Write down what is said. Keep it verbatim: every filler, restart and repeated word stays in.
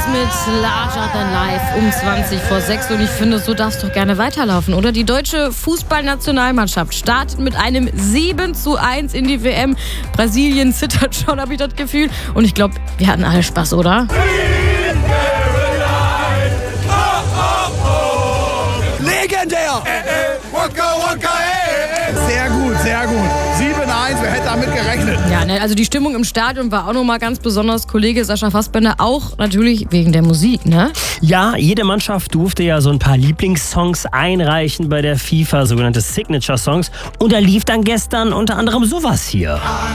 mit Larger Than Life um zwanzig vor sechs. Und ich finde, so darf es doch gerne weiterlaufen, oder? Die deutsche Fußballnationalmannschaft startet mit einem sieben zu eins in die W M. Brasilien zittert schon, habe ich das Gefühl. Und ich glaube, wir hatten alle Spaß, oder? Legendär! Sehr gut, sehr gut. sieben eins, wer hätte damit gerechnet? Ja, ne, also die Stimmung im Stadion war auch nochmal ganz besonders. Kollege Sascha Fassbender, auch natürlich wegen der Musik, ne? Ja, jede Mannschaft durfte ja so ein paar Lieblingssongs einreichen bei der FIFA, sogenannte Signature Songs. Und da lief dann gestern unter anderem sowas hier.